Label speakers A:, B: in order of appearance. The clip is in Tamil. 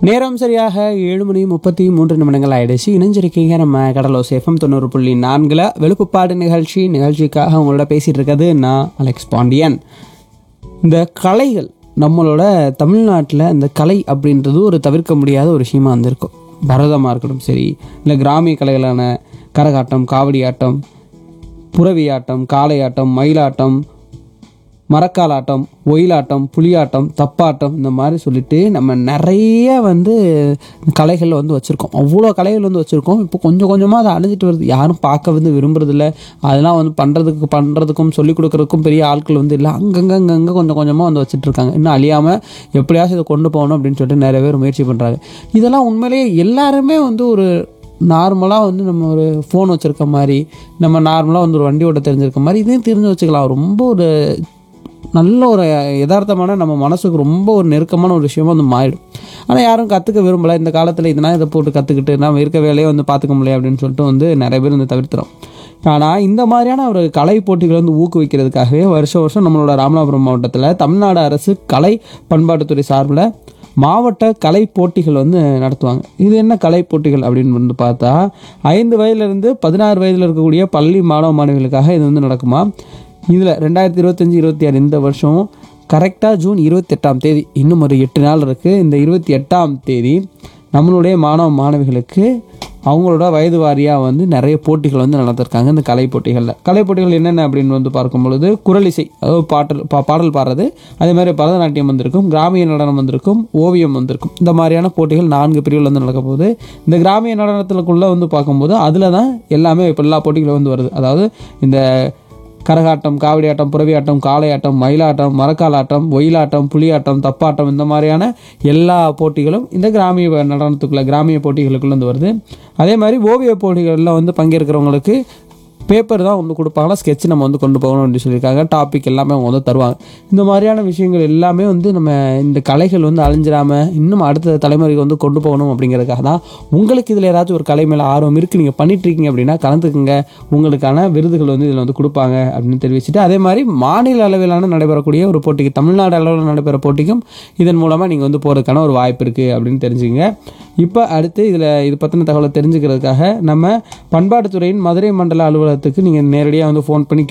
A: நேரம் சரியாக 7:33 ஆயிடுச்சு. இணைஞ்சிருக்கீங்க நம்ம கடலோசை FM 90.4 வெளுப்புப்பாடு நிகழ்ச்சிக்காக உங்களோட பேசிட்டு இருக்கிறது நான் அலெக்ஸ் பாண்டியன். இந்த கலைகள் நம்மளோட தமிழ்நாட்டில் இந்த கலை அப்படின்றது ஒரு தவிர்க்க முடியாத ஒரு விஷயமா வந்திருக்கும். பரதமாக இருக்கட்டும் சரி, இல்லை கிராமிய கலைகளான கரகாட்டம், காவடி ஆட்டம், புறவியாட்டம், காளையாட்டம், மயிலாட்டம், மரக்காலாட்டம், ஒயிலாட்டம், புலியாட்டம், தப்பாட்டம், இந்த மாதிரி சொல்லிட்டு நம்ம நிறைய கலைகள் வச்சுருக்கோம். அவ்வளோ கலைகள் வச்சுருக்கோம். இப்போ கொஞ்சம் கொஞ்சமாக அதை அழிஞ்சிட்டு வருது. யாரும் பார்க்க விரும்புறதில்ல. அதெல்லாம் பண்ணுறதுக்கும் சொல்லிக் கொடுக்குறதுக்கும் பெரிய ஆட்கள் இல்லை. அங்கங்கே கொஞ்சம் கொஞ்சமாக வச்சுட்ருக்காங்க. இன்னும் அழியாமல் எப்படியாச்சும் இதை கொண்டு போகணும் அப்படின்னு சொல்லிட்டு நிறைய பேர் முயற்சி பண்ணுறாங்க. இதெல்லாம் உண்மையிலேயே எல்லாருமே ஒரு நார்மலாக நம்ம ஒரு ஃபோன் வச்சுருக்க மாதிரி, நம்ம நார்மலாக ஒரு வண்டி ஓட்ட தெரிஞ்சிருக்க மாதிரி இதையும் தெரிஞ்சு வச்சுக்கலாம். ரொம்ப ஒரு நல்ல ஒரு யதார்த்தமான நம்ம மனசுக்கு ரொம்ப ஒரு நெருக்கமான ஒரு விஷயமா மாறிடும். ஆனால் யாரும் கற்றுக்க விரும்பலை. இந்த காலத்தில் இதனால் இதை போட்டு கற்றுக்கிட்டு நம்ம இருக்க வேலையை பார்த்துக்க முடியல அப்படின்னு சொல்லிட்டு நிறைய பேர் தவிர்த்துறோம். ஆனால் இந்த மாதிரியான ஒரு கலை போட்டிகளை ஊக்குவிக்கிறதுக்காகவே வருஷம் நம்மளோட ராமநாதபுரம் மாவட்டத்தில் தமிழ்நாடு அரசு கலை பண்பாட்டுத்துறை சார்பில் மாவட்ட கலை போட்டிகள் நடத்துவாங்க. இது என்ன கலை போட்டிகள் அப்படின்னு பார்த்தா 5 வயதிலிருந்து 16 வயதில் இருக்கக்கூடிய பள்ளி மாணவ மாணவிகளுக்காக இது நடக்குமா. இதில் 2025-26 இந்த வருஷம் கரெக்டாக ஜூன் 28ஆம் தேதி, இன்னும் ஒரு 8 நாள் இருக்குது. இந்த 28ஆம் தேதி நம்மளுடைய மாணவ மாணவிகளுக்கு அவங்களோட வயது வாரியாக நிறைய போட்டிகள் நடத்திருக்காங்க. இந்த கலை போட்டிகள் என்னென்ன அப்படின்னு பார்க்கும் பொழுது குரலிசை, அதாவது பாடல் பாடுறது, அதே மாதிரி பரதநாட்டியம் வந்திருக்கும், கிராமிய நடனம் வந்திருக்கும், ஓவியம் வந்திருக்கும். இந்த மாதிரியான போட்டிகள் 4 பிரிவுகள் நடக்க போகுது. இந்த கிராமிய நடனத்துக்குள்ளே பார்க்கும்போது அதில் தான் எல்லாமே இப்போ எல்லா போட்டிகளும் வருது. அதாவது இந்த கரகாட்டம், காவடி ஆட்டம், புறவியாட்டம், காளையாட்டம், மயிலாட்டம், மரக்காலாட்டம், ஒயிலாட்டம், புலியாட்டம், தப்பாட்டம், இந்த மாதிரியான எல்லா போட்டிகளும் இந்த கிராமிய போட்டிகளுக்குள்ளே வருது. அதே மாதிரி ஓவிய போட்டிகளில் பங்கேற்கிறவங்களுக்கு பேப்பர் தான் கொடுப்பாங்களா, ஸ்கெட்ச் நம்ம கொண்டு போகணும் அப்படின்னு சொல்லியிருக்காங்க. டாபிக் எல்லாமே அவங்க தருவாங்க. இந்த மாதிரியான விஷயங்கள் எல்லாமே நம்ம இந்த கலைகள் அழிஞ்சிடாமல் இன்னும் அடுத்த தலைமுறைக்கு கொண்டு போகணும் அப்படிங்கிறதுக்காக தான். உங்களுக்கு இதில் ஏதாச்சும் ஒரு கலை மேலே ஆர்வம் இருக்குது, நீங்கள் பண்ணிகிட்ருக்கீங்க அப்படின்னா கலந்துக்குங்க. உங்களுக்கான விருதுகள் இதில் கொடுப்பாங்க அப்படின்னு தெரிவிச்சுட்டு, அதே மாதிரி மாநில அளவிலான நடைபெறக்கூடிய ஒரு போட்டிக்கு, தமிழ்நாடு அளவில் நடைபெற போட்டிக்கும் இதன் மூலமாக நீங்கள் போகிறதுக்கான ஒரு வாய்ப்பு இருக்குது அப்படின்னு தெரிஞ்சுங்க. இப்போ அடுத்து இது பற்றின தகவலை தெரிஞ்சுக்கிறதுக்காக நம்ம பண்பாட்டுத்துறையின் மதுரை மண்டல அலுவலகத்துக்கு நீங்கள் நேரடியாக ஃபோன் பண்ணி